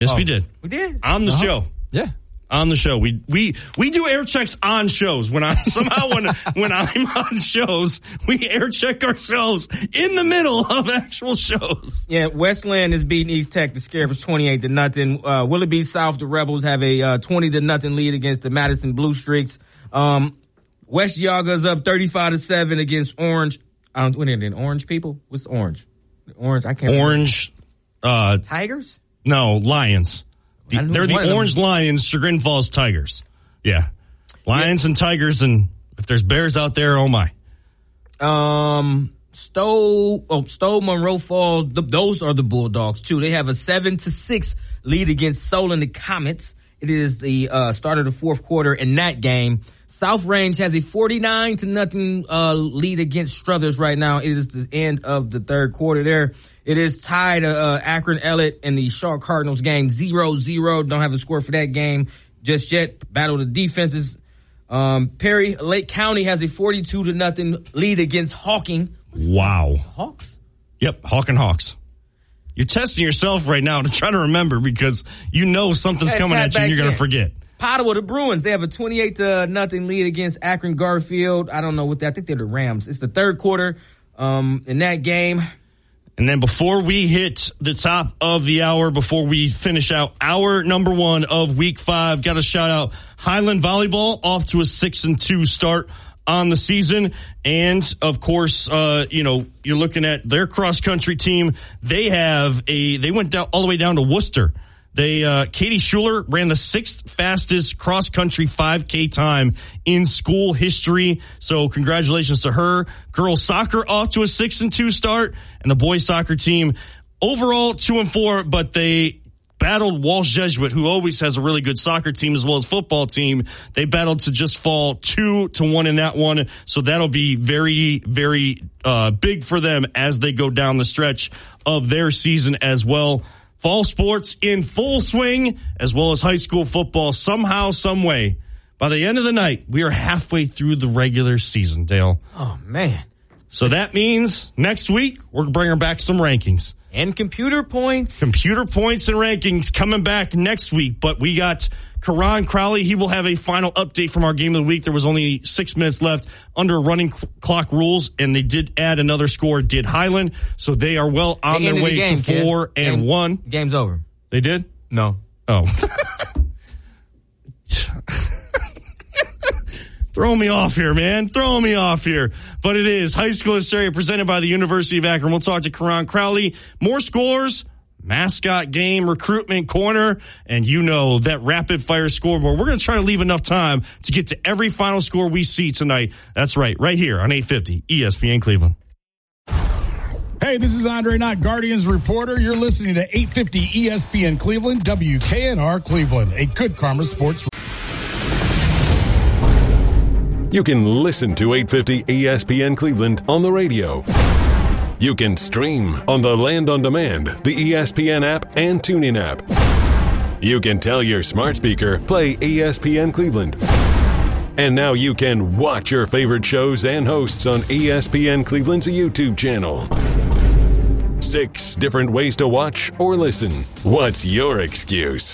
Yes, we did. We did? On the show. Yeah. On the show. We do air checks on shows. When I'm on shows, we air check ourselves in the middle of actual shows. Yeah, Westland is beating East Tech. The Scarabs 28-0. Willoughby South, the Rebels have a 20-0 lead against the Madison Blue Streaks. West Yaga's up 35-7 against Orange. What are they? Orange people? What's Orange? Orange. I can't. Orange. Tigers? No, Lions. They're the Orange Lions, Chagrin Falls Tigers. Yeah. Lions and Tigers, and if there's bears out there, oh my. Stowe, Monroe Falls, those are the Bulldogs too. They have a 7-6 lead against Solon the Comets. It is the start of the fourth quarter in that game. South Range has a 49-0 lead against Struthers right now. It is the end of the third quarter there. It is tied Akron Elliott in the Shark Cardinals game 0-0. Don't have a score for that game just yet. Battle of the defenses. Perry Lake County has a 42-0 lead against Hawking. Wow. Hawks? Yep, Hawks. You're testing yourself right now to try to remember because you know something's coming at you and you're going to forget. Potawatomi, the Bruins, they have a 28-0 lead against Akron Garfield. I don't know what I think they're the Rams. It's the third quarter in that game. And then before we hit the top of the hour, before we finish out hour number 1 of week 5, got to shout out Highland Volleyball off to a 6-2 start on the season. And of course, you're looking at their cross country team. They went down all the way down to Worcester. Katie Schuler ran the 6th fastest cross country 5K time in school history. So congratulations to her. Girls soccer off to a 6-2 start, and the boys soccer team overall 2-4, but they battled Walsh Jesuit, who always has a really good soccer team as well as football team. They battled to just fall 2-1 in that one. So that'll be very, very, big for them as they go down the stretch of their season as well. Fall sports in full swing, as well as high school football somehow, some way. By the end of the night, we are halfway through the regular season, Dale. Oh, man. So that means next week, we're bringing back some rankings. And computer points. Computer points and rankings coming back next week. But we got Karan Crowley. He will have a final update from our game of the week. There was only 6 minutes left under running clock rules, and they did add another score, did Highland. So they are well on their way to 4-1. Game's over. They did? No. Oh. Throw me off here, man. Throw me off here. But it is High School Hysteria presented by the University of Akron. We'll talk to Karan Crowley. More scores, mascot game, recruitment corner, and that rapid fire scoreboard. We're going to try to leave enough time to get to every final score we see tonight. That's right here on 850 ESPN Cleveland. Hey, this is Andre Knott, Guardians reporter. You're listening to 850 ESPN Cleveland, WKNR Cleveland, a Good Karma Sports. You can listen to 850 ESPN Cleveland on the radio. You can stream on the Land on Demand, the ESPN app, and TuneIn app. You can tell your smart speaker, play ESPN Cleveland. And now you can watch your favorite shows and hosts on ESPN Cleveland's YouTube channel. 6 different ways to watch or listen. What's your excuse?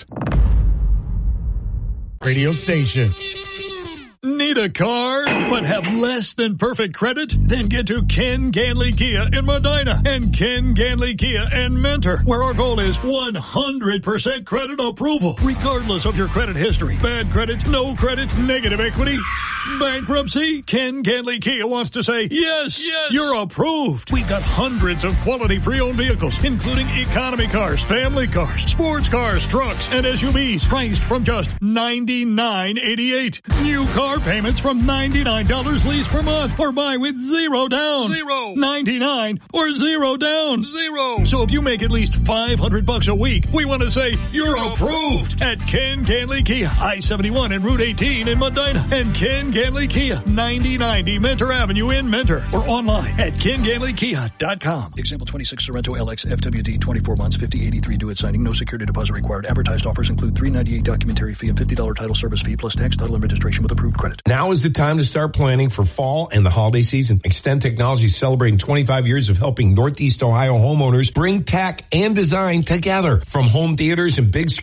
Radio station. Need a car, but have less than perfect credit? Then get to Ken Ganley Kia in Medina and Ken Ganley Kia in Mentor, where our goal is 100% credit approval, regardless of your credit history. Bad credit, no credit, negative equity, bankruptcy. Ken Ganley Kia wants to say, yes, you're approved. We've got hundreds of quality pre-owned vehicles, including economy cars, family cars, sports cars, trucks, and SUVs, priced from just $99.88. New car payments from $99 lease per month, or buy with $0 down. $99 or $0 down. So if you make at least $500 a week, we want to say you're approved at Ken Ganley Kia, I-71 and Route 18 in Medina, and Ken Ganley Kia, 9090 Mentor Avenue in Mentor, or online at KenGanleyKia.com. Example 26 Sorrento LX FWD, 24 months, 5083 due at signing. No security deposit required. Advertised offers include $398 documentary fee and $50 title service fee plus tax, title, and registration with approved credit. Now is the time to start planning for fall and the holiday season. Extend Technology celebrating 25 years of helping Northeast Ohio homeowners bring tech and design together. From home theaters and big